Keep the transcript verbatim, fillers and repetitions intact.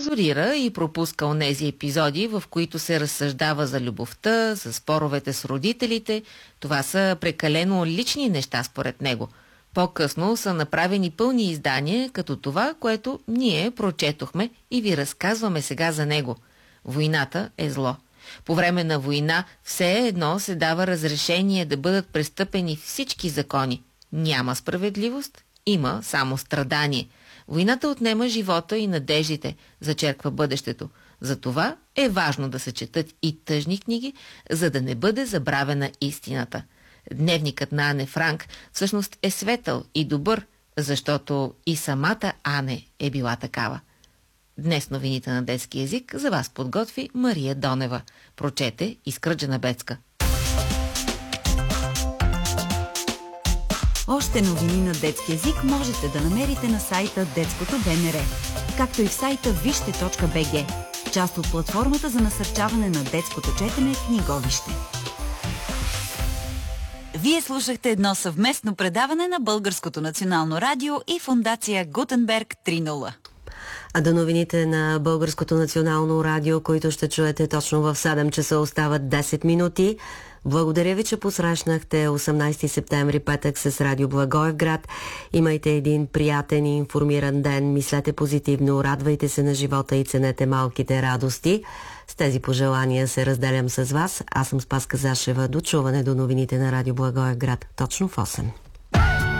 цензурира и пропуска онези епизоди, в които се разсъждава за любовта, за споровете с родителите. Това са прекалено лични неща според него. По-късно са направени пълни издания, като това, което ние прочетохме и ви разказваме сега за него. Войната е зло. По време на война все едно се дава разрешение да бъдат престъпени всички закони. Няма справедливост, има само страдание. Войната отнема живота и надеждите, зачерква бъдещето. Затова е важно да се четат и тъжни книги, за да не бъде забравена истината. Дневникът на Ане Франк всъщност е светъл и добър, защото и самата Ане е била такава. Днес новините на детски език за вас подготви Мария Донева. Прочете Искра Джанабецка. Още новини на детски език можете да намерите на сайта Детското БНР, както и в сайта вижте точка би джи, част от платформата за насърчаване на детското четене в Книговище. Вие слушахте едно съвместно предаване на Българското национално радио и фондация Гутенберг три нула. А до новините на Българското национално радио, които ще чуете точно в седем часа, остават десет минути. Благодаря ви, че посрещнахте осемнайсети септември, петък, с радио Благоевград. Имайте един приятен и информиран ден, мислете позитивно, радвайте се на живота и ценете малките радости. С тези пожелания се разделям с вас. Аз съм Спаска Зашева. До чуване до новините на радио Благоевград точно в осем.